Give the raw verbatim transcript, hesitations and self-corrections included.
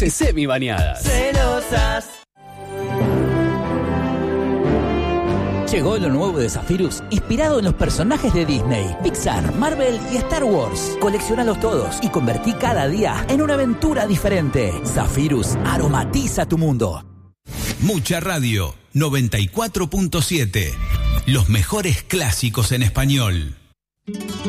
Semi Bañadas. Celosas. Llegó lo nuevo de Zephyrus, inspirado en los personajes de Disney, Pixar, Marvel y Star Wars. Coleccionalos todos y convertí cada día en una aventura diferente. Zephyrus aromatiza tu mundo. Mucha Radio, noventa y cuatro punto siete. Los mejores clásicos en español.